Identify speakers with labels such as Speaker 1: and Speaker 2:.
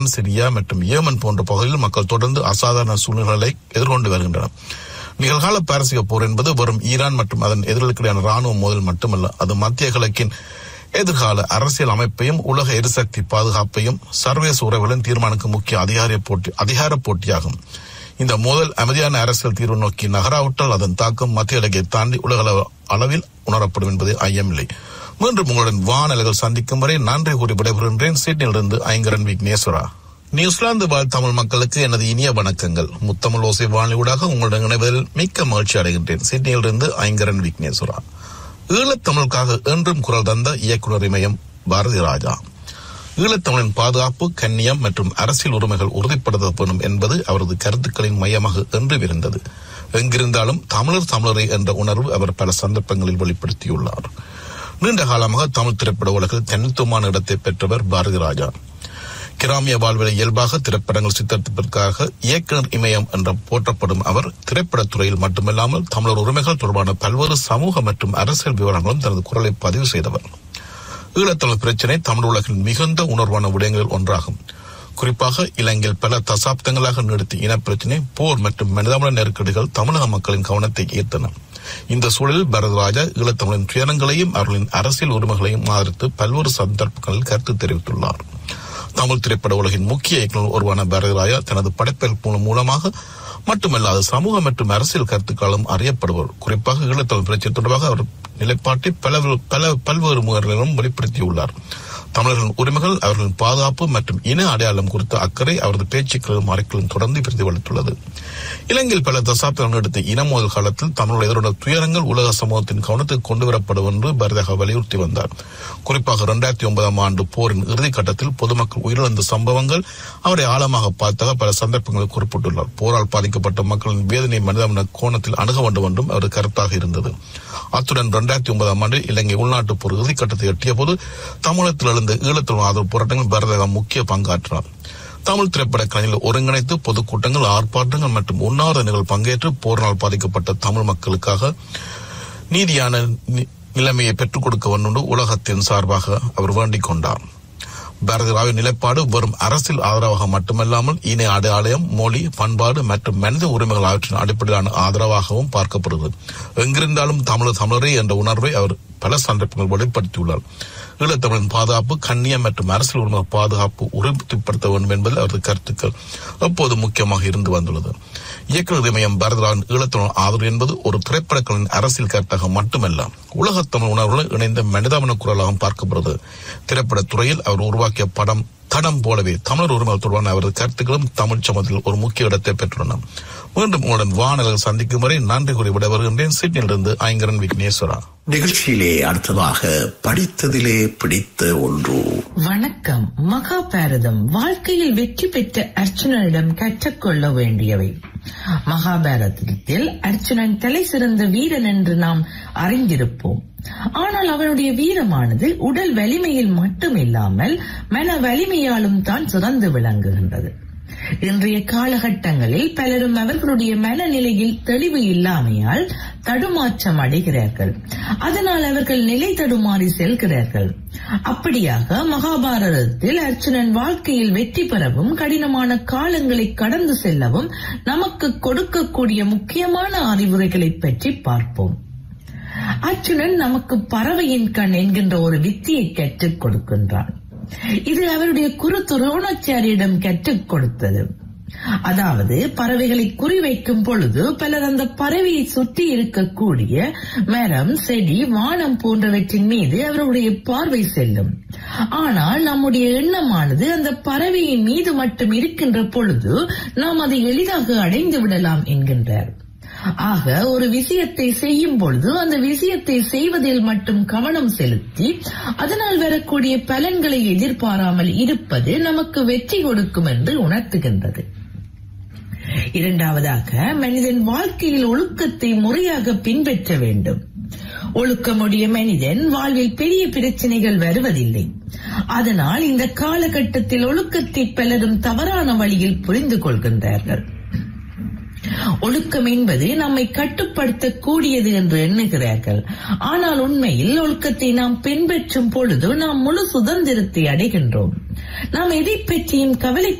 Speaker 1: Syria மற்றும் Yemen போன்ற பகுதிகளில் மக்கள் தொடர்ந்து அசாதாரண சூழ்நிலைகளை எதிர்கொண்டு வருகின்றனர். நிகழ்கால பாரசீக போர் என்பது வெறும் ஈரான் மற்றும் அதன் எதிர்களுக்கிடையான ராணுவ மோதல் மட்டுமல்ல, அது மத்திய கிழக்கின் எதிர்கால அரசியல் அமைப்பையும் உலக எரிசக்தி பாதுகாப்பையும் சர்வதேச உறவுகளின் தீர்மானிக்கும் முக்கிய அதிகார போட்டியாகும். இந்த மோதல் அமைதியான அரசியல் தீர்வு நோக்கி நகராவிட்டால் அதன் தாக்கம் மத்திய கிழக்கை தாண்டி உலக அளவில் உணரப்படும் என்பது ஐயமில்லை. மீண்டும் உங்களுடன் வானலைகள் சந்திக்கும் வரை நன்றி கூறி விடைபெறுகின்றேன். சிட்னியிலிருந்து ஐங்கரன் விக்னேஸ்வரா. நியூசிலாந்து வாழ் தமிழ் மக்களுக்கு எனது இனிய வணக்கங்கள். முத்தமிழ் ஓசை வானொலியூடாக உங்களுடன் இணைவதில் மிக்க மகிழ்ச்சி அடைகின்றேன். சிட்னியிலிருந்து ஐங்கரன் விக்னேஸ்வரா. ஈழத்தமிழுக்காக என்றும் குரல் தந்த இயக்குனர் இமயம் பாரதி ராஜா. ஈழத்தமிழின் பாதுகாப்பு, கண்ணியம் மற்றும் அரசியல் உரிமைகள் உறுதிப்படுத்தப்படும் என்பது அவரது கருத்துக்களின் மையமாக என்று இருந்தது. எங்கிருந்தாலும் தமிழரை என்ற உணர்வு அவர் பல சந்தர்ப்பங்களில் வெளிப்படுத்தியுள்ளார். நீண்ட காலமாக தமிழ் திரைப்பட உலகில் தனித்துவமான இடத்தை பெற்றவர் பாரதி ராஜா. கிராமிய வாழ்விலை இயல்பாக திரைப்படங்கள் சித்தரிப்பதற்காக இயக்குனர் இமயம் என்று போற்றப்படும் அவர் திரைப்படத்துறையில் மட்டுமில்லாமல் தமிழர் உரிமைகள் தொடர்பான பல்வேறு சமூக மற்றும் அரசியல் விவரங்களும் தனது குரலை பதிவு செய்தவர். ஈழத்தமிழ் பிரச்சினை தமிழ் உலகின் மிகுந்த உணர்வான விடயங்களில் ஒன்றாகும். குறிப்பாக இலங்கையில் பல தசாப்தங்களாக நீடித்த இனப்பிரச்சினை, போர் மற்றும் மனிதாபிமான நெருக்கடிகள் தமிழக மக்களின் கவனத்தை ஈர்த்தன. இந்த சூழலில் பாரதிராஜா ஈழத்தமிழின் துயரங்களையும் அவர்களின் அரசியல் உரிமைகளையும் ஆதரித்து பல்வேறு சந்தர்ப்பங்களில் கருத்து தெரிவித்துள்ளார். தமிழ் திரைப்பட உலகின் முக்கிய இயக்குநர் ஒருவரான பாரதிராஜா தனது படைப்பில் மூலமாக மட்டுமல்லாது சமூக மற்றும் அரசியல் கருத்துக்களும் அறியப்படுவர். குறிப்பாக ஈழத்தமிழ் பிரச்சனை தொடர்பாக அவர் நிலைப்பாட்டை பல்வேறு முறைகளிலும் வெளிப்படுத்தியுள்ளார். தமிழர்களின் உரிமைகள், அவர்களின் பாதுகாப்பு மற்றும் இன அடையாளம் குறித்த அக்கறை அவரது பேச்சுக்களும் அறிக்கைகளும் தொடர்ந்து பிரதிபலித்துள்ளது. இலங்கையில் பல தசாப்தங்கள் எடுத்த இன மோதல் காலத்தில் தமிழ் எதிரான துயரங்கள் உலக சமூகத்தின் கவனத்துக்கு கொண்டுவரப்படும் என்று பாரதிராஜா வலியுறுத்தி வந்தார். குறிப்பாக 2009 ஆண்டு போரின் இறுதி கட்டத்தில் பொதுமக்கள் உயிரிழந்த சம்பவங்கள் அவரை ஆழமாக பார்த்தாக பல சந்தர்ப்பங்களில் குறிப்பிட்டுள்ளார். போரால் பாதிக்கப்பட்ட மக்களின் வேதனை மனிதாபிமான கோணத்தில் அணுக வேண்டும் என்றும் அவரது கருத்தாக இருந்தது. அத்துடன் 2009 ஆண்டில் இலங்கை உள்நாட்டு போர் இறுதி கட்டத்தை எட்டிய போது தமிழகத்தில் எழுந்த ஈழத்தமிழ் ஆதரவு போராட்டங்கள் பாரதிராஜா முக்கிய பங்காற்றினார். தமிழ் திரைப்பட கலைஞர்கள் ஒருங்கிணைத்து பொதுக்கூட்டங்கள், ஆர்ப்பாட்டங்கள் மற்றும் உண்ணாவிரதங்கள் பங்கேற்று போரினால் பாதிக்கப்பட்ட தமிழ் மக்களுக்காக நீதியான நிலைமையை பெற்றுக் கொடுக்க வேண்டும் உலகத்தின் சார்பாக அவர் வேண்டிக் கொண்டார். பாரதிராஜாவின் நிலைப்பாடு வெறும் அரசியல் ஆதரவாக மட்டுமல்லாமல் இன அடையாளம், மொழி, பண்பாடு மற்றும் மனித உரிமைகள் ஆகியவற்றின் அடிப்படையிலான ஆதரவாகவும் பார்க்கப்படுகிறது. எங்கிருந்தாலும் தமிழரே என்ற உணர்வை அவர் பல சந்தர்ப்பங்கள் வெளிப்படுத்தியுள்ளார். ஈழத்தமிழின் பாதுகாப்பு, கண்ணியம் மற்றும் அரசியல் உரிமை பாதுகாப்பு உறுதிப்படுத்த வேண்டும் என்பதில் அவரது கருத்துக்கள் எப்போது முக்கியமாக இருந்து வந்துள்ளது. இயக்குநர் இமயம் பாரதிராஜன் ஈழத்தமிழ் ஆதரவு என்பது ஒரு திரைப்படங்களின் அரசியல் கருத்தாக மட்டுமல்ல, உலகத்தமிழ் உணர்வுடன் இணைந்த மனிதாபிமான குரலாகவும் பார்க்கப்படுகிறது. திரைப்படத் துறையில் அவர் உருவாக்கிய தடம் போலவே தமிழர் உரிமைகள் தொடர்பான அவரது கருத்துக்களும் தமிழ் சமூகத்தில் ஒரு முக்கிய இடத்தை பெற்றுள்ளன. மீண்டும் உங்களுடன் வானொலியில் சந்திக்கும் வரை நன்றி கூறி விடைபெறுகின்றேன். சிட்னியிலிருந்து ஐங்கரன் விக்னேஸ்வரா.
Speaker 2: நிகழ்ச்சியிலே அடுத்ததாக படித்ததிலே பிடித்த ஒன்று.
Speaker 3: வணக்கம். மகாபாரதம் வாழ்க்கையில் வெற்றி பெற்ற அர்ச்சுனனிடம் கற்றுக்கொள்ள வேண்டியவை. மகாபாரதத்தில் அர்ச்சுனன் தலை சிறந்த வீரன் என்று நாம் அறிந்திருப்போம். ஆனால் அவனுடைய வீரமானது உடல் வலிமையில் மட்டுமில்லாமல் மன வலிமையாலும் தான் சிறந்து விளங்குகின்றது. இன்றைய காலகட்டங்களில் பலரும் அவர்களுடைய மனநிலையில் தெளிவு இல்லாமையால் தடுமாற்றம் அடைகிறார்கள். அதனால் அவர்கள் நிலை தடுமாறி செல்கிறார்கள். அப்படியாக மகாபாரதத்தில் அர்ச்சுனன் வாழ்க்கையில் வெற்றி பெறவும் கடினமான காலங்களை கடந்து செல்லவும் நமக்கு கொடுக்கக்கூடிய முக்கியமான அறிவுரைகளை பற்றி பார்ப்போம். அர்ச்சுனன் நமக்கு பறவையின் கண் என்கின்ற ஒரு வித்தியை கற்றுக் கொடுக்கின்றான். இது அவருடைய குரு துரோணாச்சாரியிடம் கற்றுக் கொடுத்தது. அதாவது பறவைகளை குறிவைக்கும் பொழுது பலர் அந்த பறவையை சுற்றி இருக்கக்கூடிய மரம், செடி, வானம் போன்றவற்றின் மீது அவருடைய பார்வை செல்லும். ஆனால் நம்முடைய எண்ணமானது அந்த பறவையின் மீது மட்டும் இருக்கின்ற பொழுது நாம் அதை எளிதாக அடைந்து விடலாம் என்கின்றார். ஆக ஒரு விஷயத்தை செய்யும் பொழுது அந்த விஷயத்தை செய்வதில் மட்டும் கவனம் செலுத்தி அதனால் வரக்கூடிய பலன்களை எதிர்பாராமல் இருப்பது நமக்கு வெற்றி கொடுக்கும் என்று உணர்த்துகின்றது. இரண்டாவதாக, மனிதன் வாழ்க்கையில் ஒழுக்கத்தை முறையாக பின்பற்ற வேண்டும். ஒழுக்கமுடைய மனிதன் வாழ்வில் பெரிய பிரச்சனைகள் வருவதில்லை. அதனால் இந்த காலகட்டத்தில் ஒழுக்கத்தை பலரும் தவறான வழியில் புரிந்து கொள்கின்றார்கள். ஒழுக்கம் என்பது நம்மை கட்டுப்படுத்த கூடியது என்று எண்ணுகிறார்கள். ஆனால் உண்மையில் ஒழுக்கத்தை நாம் பின்பற்றும் பொழுது நாம் முழு சுதந்திரத்தை அடைகின்றோம். நாம் எதை பற்றியும் கவலை